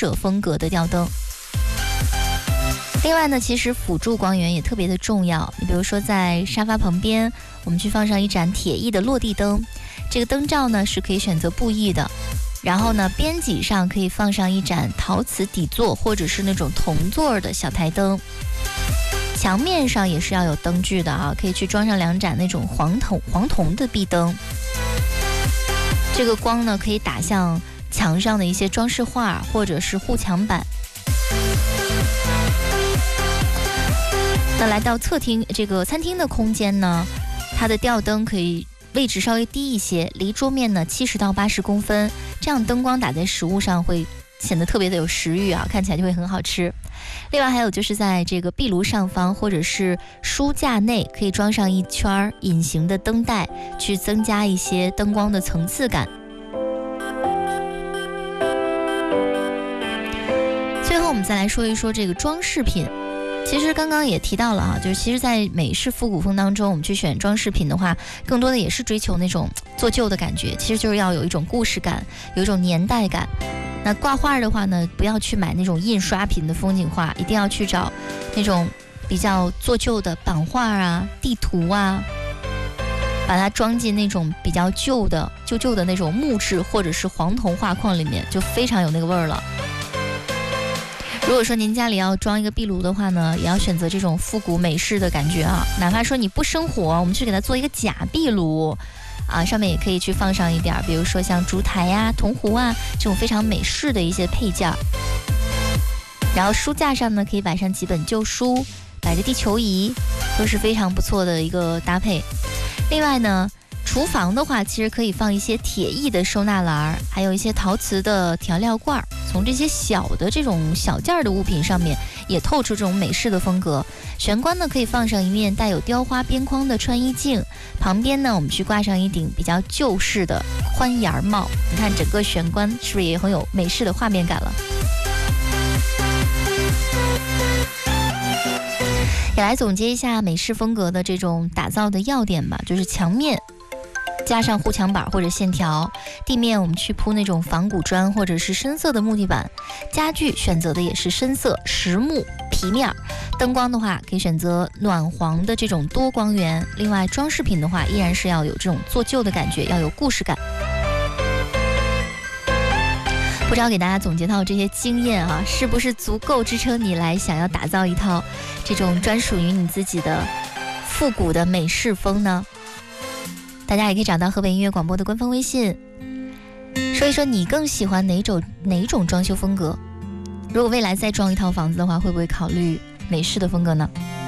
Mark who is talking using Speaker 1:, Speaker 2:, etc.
Speaker 1: 舍风格的吊灯。另外呢，其实辅助光源也特别的重要。你比如说在沙发旁边，我们去放上一盏铁艺的落地灯，这个灯罩呢是可以选择布艺的。然后呢，边脊上可以放上一盏陶瓷底座或者是那种铜座的小台灯。墙面上也是要有灯具的啊，可以去装上2盏那种黄铜的壁灯。这个光呢可以打向墙上的一些装饰画或者是护墙板。那来到客厅这个餐厅的空间呢，它的吊灯可以位置稍微低一些，离桌面呢70到80公分，这样灯光打在食物上会显得特别的有食欲啊，看起来就会很好吃。另外还有就是在这个壁炉上方或者是书架内可以装上一圈隐形的灯带，去增加一些灯光的层次感。最后我们再来说一说这个装饰品。其实刚刚也提到了就是其实在美式复古风当中，我们去选装饰品的话，更多的也是追求那种做旧的感觉，其实就是要有一种故事感，有一种年代感。那挂画的话呢，不要去买那种印刷品的风景画，一定要去找那种比较做旧的版画啊、地图啊，把它装进那种比较旧的那种木质或者是黄铜画框里面，就非常有那个味儿了。如果说您家里要装一个壁炉的话呢，也要选择这种复古美式的感觉啊。哪怕说你不生火，我们去给它做一个假壁炉啊，上面也可以去放上一点，比如说像烛台呀、铜壶啊这种非常美式的一些配件。然后书架上呢，可以摆上几本旧书，摆着地球仪，都是非常不错的一个搭配。另外呢，厨房的话，其实可以放一些铁艺的收纳篮，还有一些陶瓷的调料罐，从这些小的这种小件的物品上面也透出这种美式的风格。玄关呢，可以放上一面带有雕花边框的穿衣镜，旁边呢我们去挂上一顶比较旧式的宽檐帽。你看整个玄关是不是也很有美式的画面感了？也来总结一下美式风格的这种打造的要点吧，就是墙面加上护墙板或者线条，地面我们去铺那种仿古砖或者是深色的木地板，家具选择的也是深色实木皮面，灯光的话可以选择暖黄的这种多光源。另外装饰品的话依然是要有这种做旧的感觉，要有故事感。不知道给大家总结到这些经验啊，是不是足够支撑你来想要打造一套这种专属于你自己的复古的美式风呢？大家也可以找到河北音乐广播的官方微信，说一说你更喜欢哪种装修风格。如果未来再装一套房子的话，会不会考虑美式的风格呢？